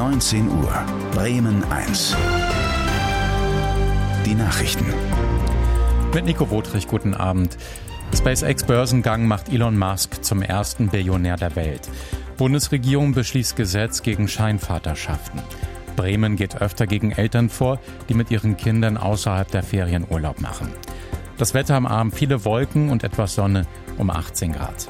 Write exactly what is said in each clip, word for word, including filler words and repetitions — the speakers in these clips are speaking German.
neunzehn Uhr. Bremen eins. Die Nachrichten. Mit Nico Wotrich, guten Abend. SpaceX-Börsengang macht Elon Musk zum ersten Billionär der Welt. Bundesregierung beschließt Gesetz gegen Scheinvaterschaften. Bremen geht öfter gegen Eltern vor, die mit ihren Kindern außerhalb der Ferien Urlaub machen. Das Wetter am Abend: viele Wolken und etwas Sonne um achtzehn Grad.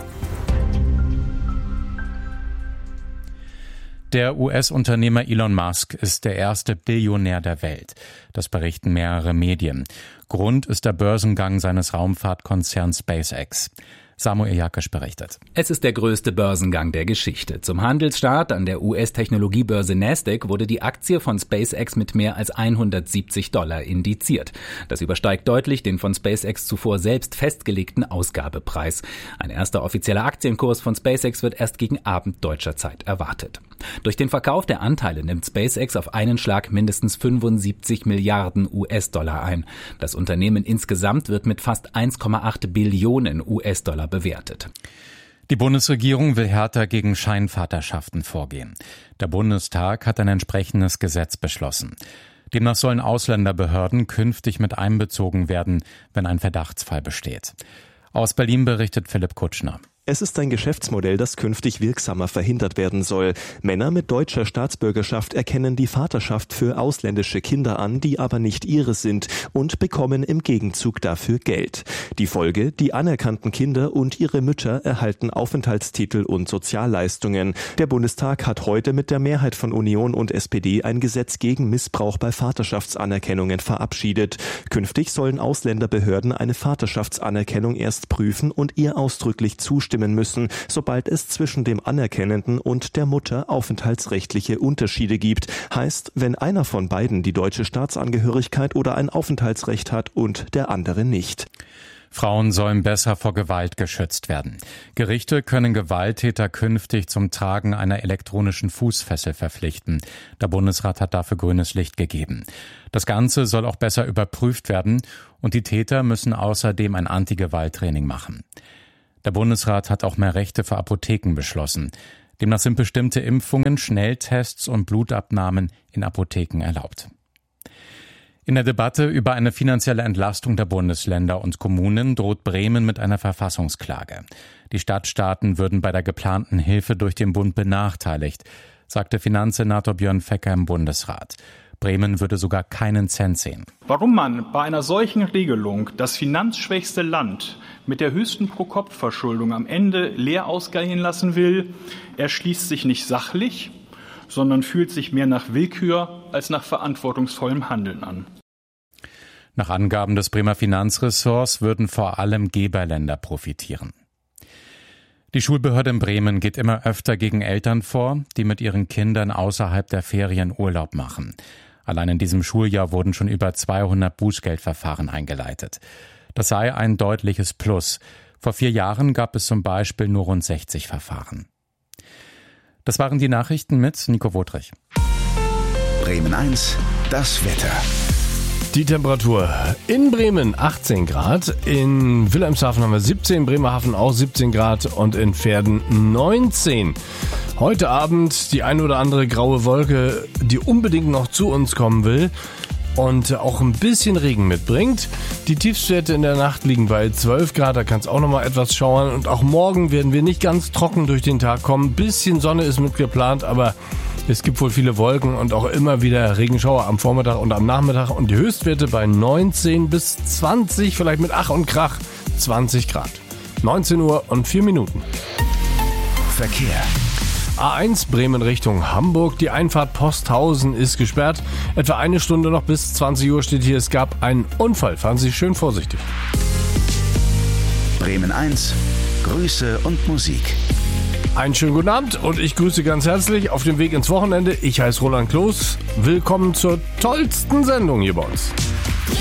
Der U S-Unternehmer Elon Musk ist der erste Billionär der Welt. Das berichten mehrere Medien. Grund ist der Börsengang seines Raumfahrtkonzerns SpaceX. Samuel Jakisch berichtet. Es ist der größte Börsengang der Geschichte. Zum Handelsstart an der U S-Technologiebörse Nasdaq wurde die Aktie von SpaceX mit mehr als hundertsiebzig Dollar indiziert. Das übersteigt deutlich den von SpaceX zuvor selbst festgelegten Ausgabepreis. Ein erster offizieller Aktienkurs von SpaceX wird erst gegen Abend deutscher Zeit erwartet. Durch den Verkauf der Anteile nimmt SpaceX auf einen Schlag mindestens fünfundsiebzig Milliarden U S-Dollar ein. Das Unternehmen insgesamt wird mit fast eins Komma acht Billionen U S-Dollar bewertet. Die Bundesregierung will härter gegen Scheinvaterschaften vorgehen. Der Bundestag hat ein entsprechendes Gesetz beschlossen. Demnach sollen Ausländerbehörden künftig mit einbezogen werden, wenn ein Verdachtsfall besteht. Aus Berlin berichtet Philipp Kutschner. Es ist ein Geschäftsmodell, das künftig wirksamer verhindert werden soll. Männer mit deutscher Staatsbürgerschaft erkennen die Vaterschaft für ausländische Kinder an, die aber nicht ihre sind, und bekommen im Gegenzug dafür Geld. Die Folge: die anerkannten Kinder und ihre Mütter erhalten Aufenthaltstitel und Sozialleistungen. Der Bundestag hat heute mit der Mehrheit von Union und S P D ein Gesetz gegen Missbrauch bei Vaterschaftsanerkennungen verabschiedet. Künftig sollen Ausländerbehörden eine Vaterschaftsanerkennung erst prüfen und ihr ausdrücklich zustimmen müssen, sobald es zwischen dem Anerkennenden und der Mutter aufenthaltsrechtliche Unterschiede gibt. Heißt, wenn einer von beiden die deutsche Staatsangehörigkeit oder ein Aufenthaltsrecht hat und der andere nicht. Frauen sollen besser vor Gewalt geschützt werden. Gerichte können Gewalttäter künftig zum Tragen einer elektronischen Fußfessel verpflichten. Der Bundesrat hat dafür grünes Licht gegeben. Das Ganze soll auch besser überprüft werden und die Täter müssen außerdem ein Anti-Gewalt-Training machen. Der Bundesrat hat auch mehr Rechte für Apotheken beschlossen. Demnach sind bestimmte Impfungen, Schnelltests und Blutabnahmen in Apotheken erlaubt. In der Debatte über eine finanzielle Entlastung der Bundesländer und Kommunen droht Bremen mit einer Verfassungsklage. Die Stadtstaaten würden bei der geplanten Hilfe durch den Bund benachteiligt, sagte Finanzsenator Björn Fecker im Bundesrat. Bremen würde sogar keinen Cent sehen. Warum man bei einer solchen Regelung das finanzschwächste Land mit der höchsten Pro-Kopf-Verschuldung am Ende leer ausgehen lassen will, erschließt sich nicht sachlich, sondern fühlt sich mehr nach Willkür als nach verantwortungsvollem Handeln an. Nach Angaben des Bremer Finanzressorts würden vor allem Geberländer profitieren. Die Schulbehörde in Bremen geht immer öfter gegen Eltern vor, die mit ihren Kindern außerhalb der Ferien Urlaub machen. Allein in diesem Schuljahr wurden schon über zweihundert Bußgeldverfahren eingeleitet. Das sei ein deutliches Plus. Vor vier Jahren gab es zum Beispiel nur rund sechzig Verfahren. Das waren die Nachrichten mit Nico Wotrich. Bremen eins, das Wetter. Die Temperatur in Bremen achtzehn Grad, in Wilhelmshaven haben wir siebzehn, Bremerhaven auch siebzehn Grad und in Verden neunzehn. Heute Abend die ein oder andere graue Wolke, die unbedingt noch zu uns kommen will und auch ein bisschen Regen mitbringt. Die Tiefstwerte in der Nacht liegen bei zwölf Grad, da kann es auch noch mal etwas schauern. Und auch morgen werden wir nicht ganz trocken durch den Tag kommen. Ein bisschen Sonne ist mit geplant, aber es gibt wohl viele Wolken und auch immer wieder Regenschauer am Vormittag und am Nachmittag. Und die Höchstwerte bei neunzehn bis zwanzig, vielleicht mit Ach und Krach, zwanzig Grad. neunzehn Uhr und vier Minuten. Verkehr. A eins Bremen Richtung Hamburg. Die Einfahrt Posthausen ist gesperrt. Etwa eine Stunde noch bis zwanzig Uhr steht hier. Es gab einen Unfall. Fahren Sie schön vorsichtig. Bremen eins, Grüße und Musik. Einen schönen guten Abend und ich grüße ganz herzlich auf dem Weg ins Wochenende. Ich heiße Roland Kloß. Willkommen zur tollsten Sendung hier bei uns.